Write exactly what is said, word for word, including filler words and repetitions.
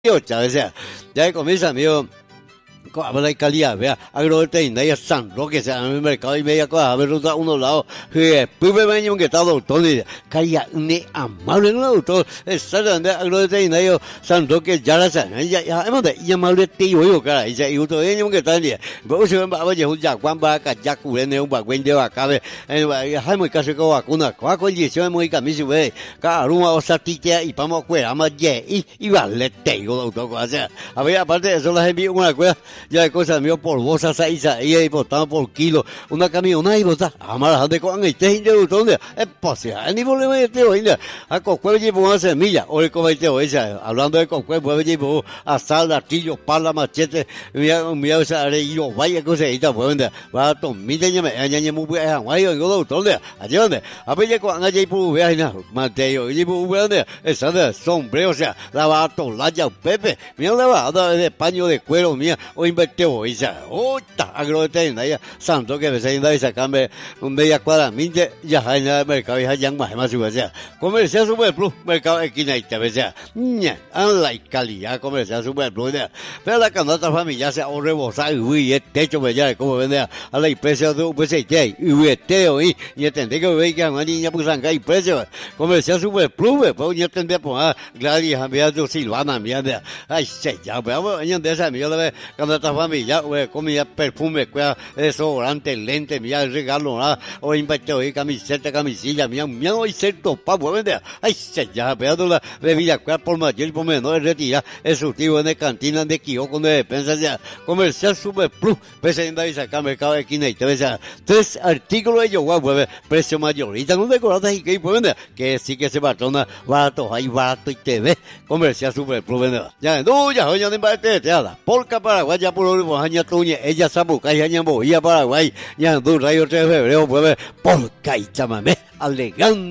muchas veces. Ya comienza, amigo. Habla de calidad, vea, agroveterinaria San Roque, se llama el mercado y media cosa, a ver, a unos lados, que después me año que está doctor, y calidad, ne amable, no doctor, exactamente, agroveterinario San Roque, ya la saben, ya, ya, hemos de, y amable tío, yo, cara, y ya, y otro día, que está en día, pero si me va a ver, ya, Juan va a callar, cubrirme un bagüen de vacabe, hay muy casi con vacuna, con la condición muy camisa, ve, cada uno va a satir y vamos a cuidar más, y, y vale, tío, doctor, o sea, a ver, aparte de eso, las envío una cueva, ya de cosas mío por bolsas ahí ahí botando por kilo una camioneta y botar amarras de con este gente donde es posible ni problema de este hoy a cocuel llevo una semilla o el comete hoy hablando de cocuel pues llevo asal artillo pala machete mira mira esa areillo vaya cosa ahí está pues va a tomar ya me añade muy bien guay yo doctor de allí donde a ver con allí por ver na mateo y por ver esa de sombrero o sea la va a tolar ya Pepe mira la va de paño de cuero mía o invertió esa otra agroveterinaria santo que me saliendo esa cambia un media cuadra minte ya hay nada mercado ya ya más más o sea comercial super plus mercado esquina y te sea ña an la calidad comercial super plus pero la canasta familiar se ahorre bosa y el techo me ya como vende a la precio de un peso y este hoy y entendé que ve que a una niña pues anga y precio comercial super plus pues yo tendría pues Gladys a tu Silvana mía ay se ya vamos año de esa mía la canasta familiar comida perfume desodorante lente mía regalo o invertido y camiseta camisilla mía mía hoy cierto papo vende ay se ya pero la bebida por mayor y por menor retira el surtido en cantina de kiosco de despensa ya comercial super plus presenta y saca mercado de esquina y te ves tres artículos de yoga pues precio mayorita no decoradas y que pues que sí que se patrona barato ahí barato y te ve comercial super plus vende ya no ya hoy ya no parte te da polca Paraguay ya por los años tuñe ella sabuca y año boía Paraguay ya dos rayos tres de febrero pues polca y chamame alegando